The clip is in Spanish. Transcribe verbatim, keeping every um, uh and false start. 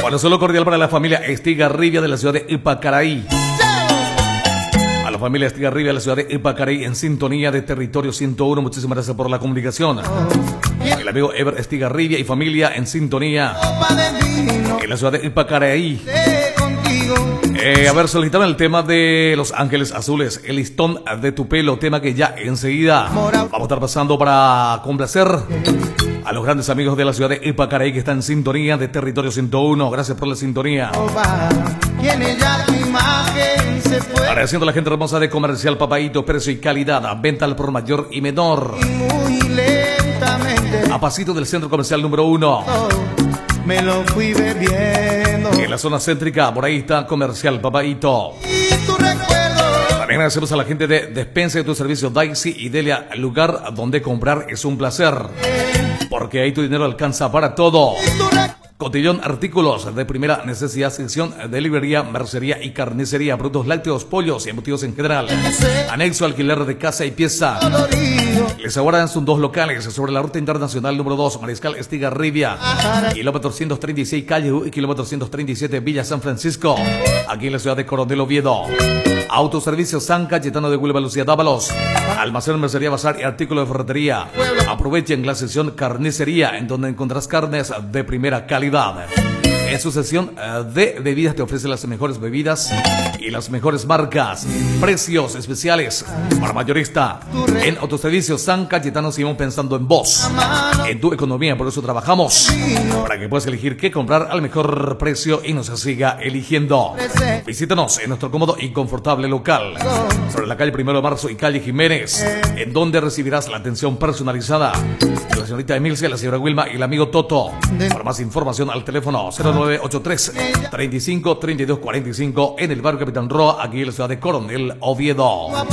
Bueno, solo cordial para la familia Estigarribia de la ciudad de Ipacaraí. A la familia Estigarribia de la ciudad de Ipacaraí en sintonía de Territorio ciento uno. Muchísimas gracias por la comunicación. El amigo Ever Estigarribia y familia en sintonía en la ciudad de Ipacaraí. Eh, a ver, solicitaron el tema de Los Ángeles Azules, El listón de tu pelo, tema que ya enseguida vamos a estar pasando para complacer a los grandes amigos de la ciudad de Ipacaraí que están en sintonía de Territorio ciento uno. Gracias por la sintonía. Agradeciendo a la gente hermosa de Comercial Papaito, precio y calidad, venta al por mayor y menor. A pasito del centro comercial número uno. Me lo fui bebiendo. En la zona céntrica, por ahí está Comercial Papaito. También agradecemos a la gente de Despensa de tu servicio Daisy y Delia, lugar donde comprar es un placer, porque ahí tu dinero alcanza para todo. Cotillón, artículos de primera necesidad, sección de librería, mercería y carnicería, productos lácteos, pollos y embutidos en general. Anexo, alquiler de casa y pieza. Les aguardan sus dos locales sobre la ruta internacional número dos, Mariscal Estigarribia, kilómetro ciento treinta y seis Calle U y kilómetro ciento treinta y siete Villa San Francisco, aquí en la ciudad de Coronel Oviedo. Autoservicio San Cayetano de Huelva, Lucía Dávalos. Almacén, mercería, bazar y artículos de ferretería. Aprovechen la sección carnicería, en donde encontrarás carnes de primera calidad. En su sección de bebidas te ofrece las mejores bebidas y las mejores marcas. Precios especiales para mayorista. En Autoservicio San Cayetano seguimos pensando en vos, en tu economía, por eso trabajamos para que puedas elegir qué comprar al mejor precio y nos siga eligiendo. Visítanos en nuestro cómodo y confortable local sobre la calle Primero de Marzo y calle Jiménez, en donde recibirás la atención personalizada de la señorita Emilcia, la señora Wilma y el amigo Toto. Para más información al teléfono cero nueve ocho tres, treinta y cinco, treinta y dos cuarenta y cinco en el barrio Capitán Roa, aquí en la ciudad de Coronel Oviedo.